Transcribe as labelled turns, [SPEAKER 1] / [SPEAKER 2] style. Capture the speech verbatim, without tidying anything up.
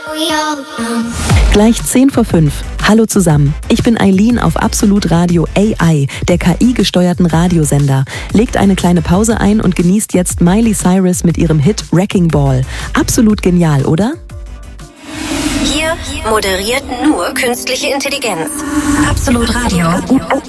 [SPEAKER 1] Gleich zehn vor fünf. Hallo zusammen. Ich bin Eileen auf Absolut Radio A I, der K I-gesteuerten Radiosender. Legt eine kleine Pause ein und genießt jetzt Miley Cyrus mit ihrem Hit Wrecking Ball. Absolut genial, oder?
[SPEAKER 2] Hier moderiert nur künstliche Intelligenz. Absolut Radio.